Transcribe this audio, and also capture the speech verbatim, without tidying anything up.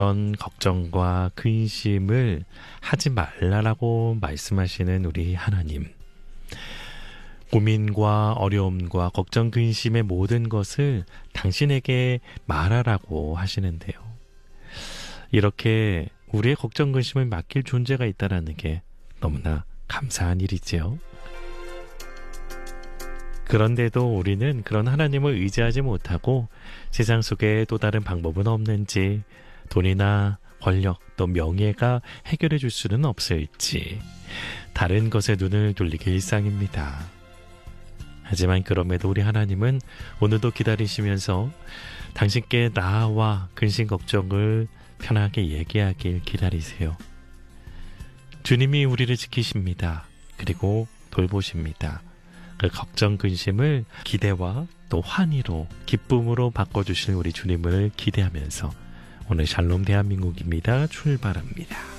그런 걱정과 근심을 하지 말라라고 말씀하시는 우리 하나님. 고민과 어려움과 걱정, 근심의 모든 것을 당신에게 말하라고 하시는데요. 이렇게 우리의 걱정, 근심을 맡길 존재가 있다는 게 너무나 감사한 일이지요. 그런데도 우리는 그런 하나님을 의지하지 못하고 세상 속에 또 다른 방법은 없는지, 돈이나 권력 또 명예가 해결해 줄 수는 없을지 다른 것에 눈을 돌리기 일상입니다. 하지만 그럼에도 우리 하나님은 오늘도 기다리시면서 당신께 나와 근심 걱정을 편하게 얘기하길 기다리세요. 주님이 우리를 지키십니다. 그리고 돌보십니다. 그 걱정, 근심을 기대와 또 환희로, 기쁨으로 바꿔주실 우리 주님을 기대하면서 오늘 샬롬 대한민국입니다. 출발합니다.